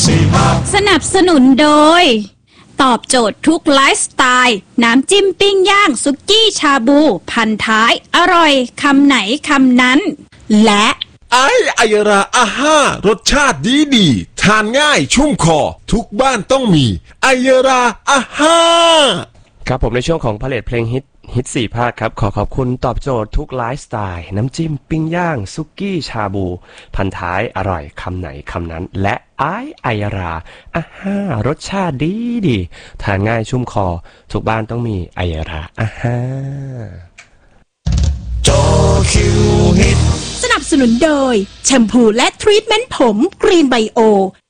สนับสนุนโดยตอบโจทย์ทุกไลฟ์สไตล์น้ำจิ้มปิ้งย่างสุกี้ชาบูพันท้ายอร่อยคำไหนคำนั้นและไอยราอาห้ารสชาติดีทานง่ายชุ่มคอทุกบ้านต้องมีไอยราอาห้าครับผมในช่วงของพาเลทเพลงฮิต4 ภาคครับขอบคุณตอบโจทย์ทุกไลฟ์สไตล์น้ำจิ้มปิ้งย่างซุกี้ชาบูพันท้ายอร่อยคำไหนคำนั้นและไอยราอาห้ารสชาติดีทานง่ายชุ่มคอทุกบ้านต้องมีไอยราอาห้าจอคิวฮิตสนับสนุนโดยแชมพูและทรีทเมนต์ผมกรีนไบโอ